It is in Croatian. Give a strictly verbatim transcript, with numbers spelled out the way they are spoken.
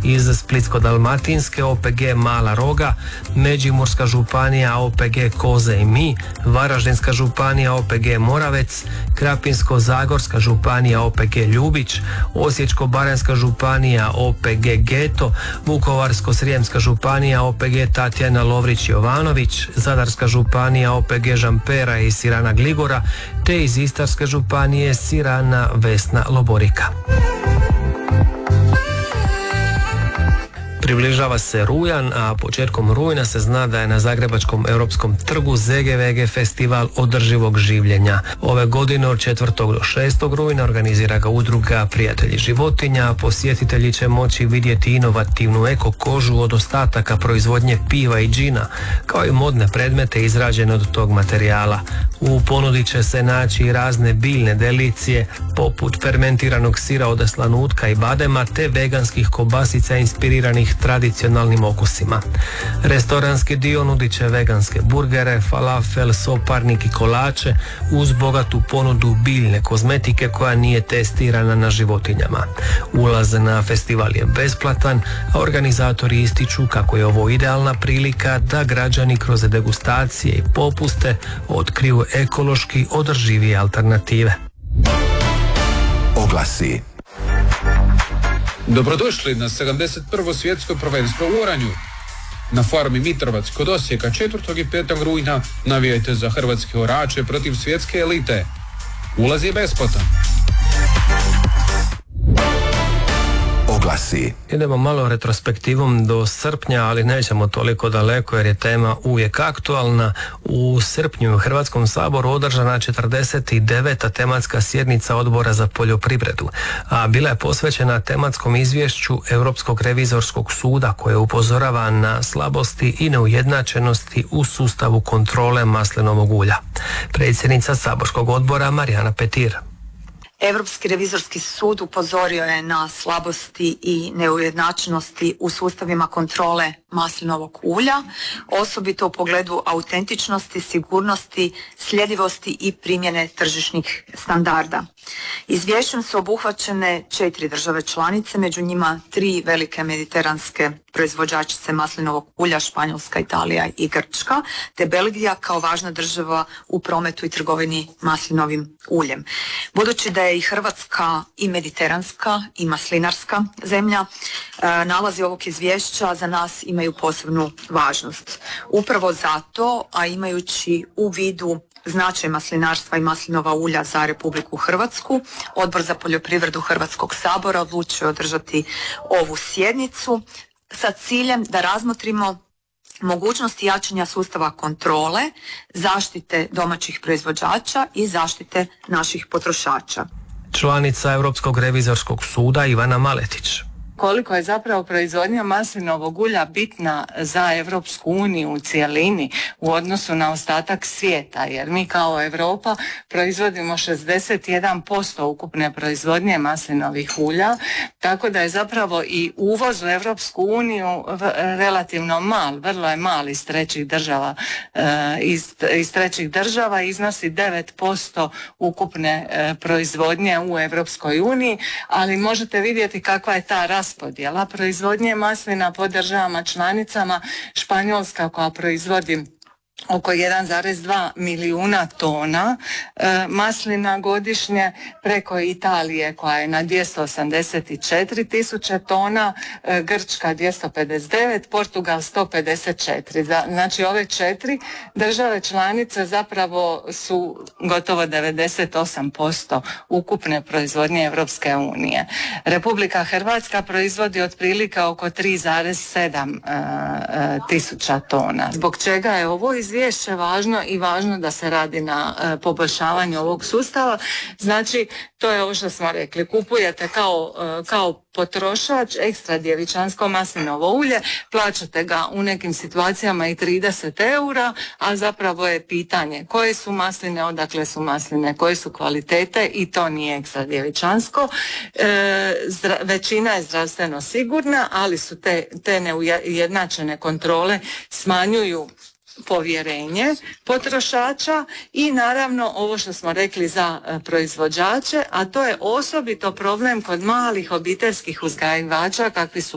Iz Splitsko-dalmatinske O P G Mala Roga, Međimurska županija O P G Koze i Mi, Varaždinska županija O P G Moravec, Krapinsko-zagorska županija O P G Ljubić, Osječko-baranjska županija O P G Geto, Vukovarsko-srijemska županija O P G Tatjana Lovrić Jovanović, Zadarska županija O P G Žampera i Sirana Gligora, te iz Istarske županije Sirana Vesna Loborika. Približava se rujan, a početkom rujna se zna da je na Zagrebačkom europskom trgu Z G V G festival održivog življenja. Ove godine od četvrtog do šestog rujna organizira ga udruga Prijatelji životinja, a posjetitelji će moći vidjeti inovativnu eko kožu od ostataka proizvodnje piva i džina, kao i modne predmete izrađene od tog materijala. U ponudi će se naći i razne biljne delicije, poput fermentiranog sira od slanutka i badema, te veganskih kobasica inspiriranih tradicionalnim okusima. Restoranski dio nudit će veganske burgere, falafel, soparnik i kolače uz bogatu ponudu biljne kozmetike koja nije testirana na životinjama. Ulaz na festival je besplatan, a organizatori ističu kako je ovo idealna prilika da građani kroz degustacije i popuste otkriju ekološki održivije alternative. Oglasi. Dobrodošli na sedamdeset prvo svjetsko prvenstvo u oranju. Na farmi Mitrovac kod Osijeka četvrtog i petog rujna navijajte za hrvatske orače protiv svjetske elite. Ulaz je besplatan. Oglasi. Idemo malo retrospektivom do srpnja, ali nećemo toliko daleko jer je tema uvijek aktualna. U srpnju u Hrvatskom saboru održana četrdeset deveta tematska sjednica Odbora za poljoprivredu, a bila je posvećena tematskom izvješću Europskog revizorskog suda koje upozorava na slabosti i neujednačenosti u sustavu kontrole maslinovog ulja. Predsjednica saborskog odbora Marijana Petir. Europski revizorski sud upozorio je na slabosti i neujednačenosti u sustavima kontrole maslinovog ulja, osobito u pogledu autentičnosti, sigurnosti, sljedivosti i primjene tržišnih standarda. Izvješćem su obuhvaćene četiri države članice, među njima tri velike mediteranske proizvođačice maslinovog ulja, Španjolska, Italija i Grčka, te Belgija kao važna država u prometu i trgovini maslinovim uljem. Budući da je i Hrvatska i mediteranska i maslinarska zemlja, nalazi ovog izvješća za nas imaju posebnu važnost. Upravo zato, a imajući u vidu značaj maslinarstva i maslinova ulja za Republiku Hrvatsku, Odbor za poljoprivredu Hrvatskog sabora odlučio je održati ovu sjednicu sa ciljem da razmotrimo mogućnosti jačanja sustava kontrole, zaštite domaćih proizvođača i zaštite naših potrošača. Članica Europskog revizorskog suda Ivana Maletić. Koliko je zapravo proizvodnja maslinovog ulja bitna za Europsku uniju u cijelini u odnosu na ostatak svijeta, jer mi kao Europa proizvodimo šezdeset jedan posto ukupne proizvodnje maslinovih ulja, tako da je zapravo i uvoz u Europsku uniju relativno mal, vrlo je mal iz trećih država, iz, iz trećih država iznosi devet posto ukupne proizvodnje u Europskoj uniji, ali možete vidjeti kakva je ta raspodjela proizvodnje maslina po državama članicama. Španjolska koja proizvodi oko jedan zarez dva milijuna tona e, maslina godišnje, preko Italije koja je na dvjesto osamdeset četiri tisuće tona, e, Grčka dvjesto pedeset devet, Portugal sto pedeset četiri. Znači ove četiri države članice zapravo su gotovo devedeset osam posto ukupne proizvodnje Europske unije. Republika Hrvatska proizvodi otprilike oko tri zarez sedam e, e, tisuća tona. Zbog čega je ovo izvješće važno i važno da se radi na e, poboljšavanju ovog sustava? Znači, to je ovo što smo rekli, kupujete kao, e, kao potrošač ekstra djevičansko maslinovo ulje, plaćate ga u nekim situacijama i trideset eura, a zapravo je pitanje koje su masline, odakle su masline, koje su kvalitete, i to nije ekstra djevičansko. E, zdra, većina je zdravstveno sigurna, ali su te, te neujednačene kontrole smanjuju povjerenje potrošača i naravno ovo što smo rekli za e, proizvođače, a to je osobito problem kod malih obiteljskih uzgajivača kakvi su